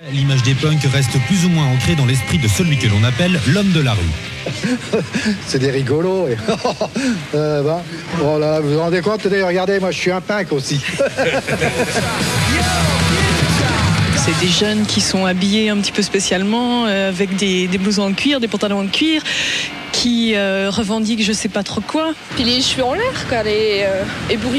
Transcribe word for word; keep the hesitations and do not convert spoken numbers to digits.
L'image des punks reste plus ou moins ancrée dans l'esprit de celui que l'on appelle l'homme de la rue. C'est des rigolos. Et... euh, bah, voilà, vous vous rendez compte, regardez, moi je suis un punk aussi. C'est des jeunes qui sont habillés un petit peu spécialement, euh, avec des, des blousons en cuir, des pantalons en cuir, qui euh, revendiquent je sais pas trop quoi. Puis les cheveux en l'air, quoi, les euh, ébouriffés.